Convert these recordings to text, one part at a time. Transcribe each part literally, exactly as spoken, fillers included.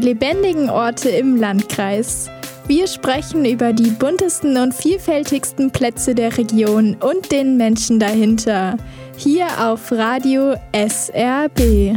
lebendigen Orte im Landkreis. Wir sprechen über die buntesten und vielfältigsten Plätze der Region und den Menschen dahinter. Hier auf Radio S R B.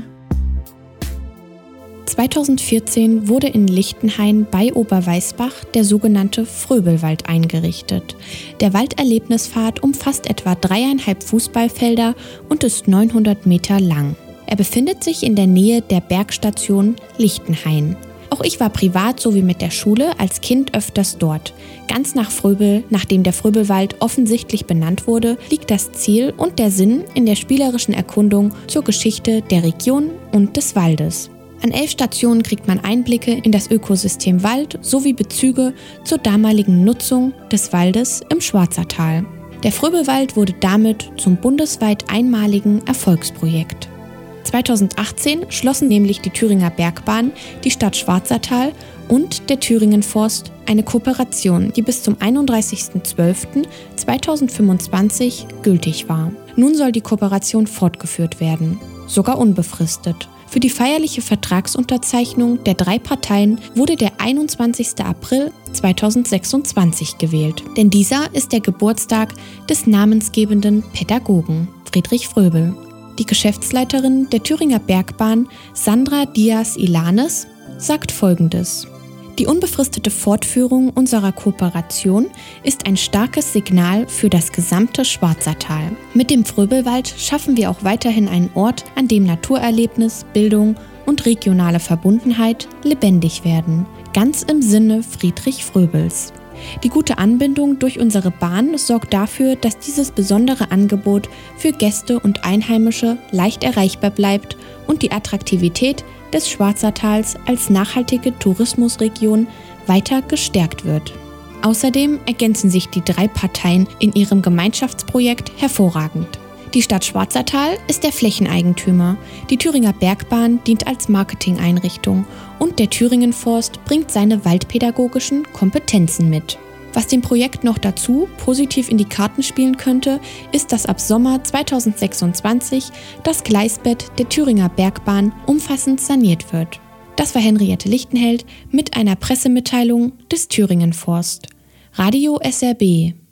zweitausendvierzehn wurde in Lichtenhain bei Oberweißbach der sogenannte Fröbelwald eingerichtet. Der Walderlebnispfad umfasst etwa dreieinhalb Fußballfelder und ist neunhundert Meter lang. Er befindet sich in der Nähe der Bergstation Lichtenhain. Auch ich war privat sowie mit der Schule als Kind öfters dort. Ganz nach Fröbel, nachdem der Fröbelwald offensichtlich benannt wurde, liegt das Ziel und der Sinn in der spielerischen Erkundung zur Geschichte der Region und des Waldes. An elf Stationen kriegt man Einblicke in das Ökosystem Wald sowie Bezüge zur damaligen Nutzung des Waldes im Schwarzertal. Der Fröbelwald wurde damit zum bundesweit einmaligen Erfolgsprojekt. zweitausendachtzehn schlossen nämlich die Thüringer Bergbahn, die Stadt Schwarzertal und der Thüringen Forst eine Kooperation, die bis zum einunddreißigsten zwölften zweitausendfünfundzwanzig gültig war. Nun soll die Kooperation fortgeführt werden, sogar unbefristet. Für die feierliche Vertragsunterzeichnung der drei Parteien wurde der einundzwanzigsten April zweitausendsechsundzwanzig gewählt. Denn dieser ist der Geburtstag des namensgebenden Pädagogen Friedrich Fröbel. Die Geschäftsleiterin der Thüringer Bergbahn, Sandra Diaz-Ilanes, sagt Folgendes: Die unbefristete Fortführung unserer Kooperation ist ein starkes Signal für das gesamte Schwarzertal. Mit dem Fröbelwald schaffen wir auch weiterhin einen Ort, an dem Naturerlebnis, Bildung und regionale Verbundenheit lebendig werden, ganz im Sinne Friedrich Fröbels. Die gute Anbindung durch unsere Bahn sorgt dafür, dass dieses besondere Angebot für Gäste und Einheimische leicht erreichbar bleibt und die Attraktivität des Schwarzertals als nachhaltige Tourismusregion weiter gestärkt wird. Außerdem ergänzen sich die drei Parteien in ihrem Gemeinschaftsprojekt hervorragend. Die Stadt Schwarzertal ist der Flächeneigentümer, die Thüringer Bergbahn dient als Marketingeinrichtung und der Thüringen Forst bringt seine waldpädagogischen Kompetenzen mit. Was dem Projekt noch dazu positiv in die Karten spielen könnte, ist, dass ab Sommer zweitausendsechsundzwanzig das Gleisbett der Thüringer Bergbahn umfassend saniert wird. Das war Henriette Lichtenheld mit einer Pressemitteilung des Thüringen Forst. Radio S R B.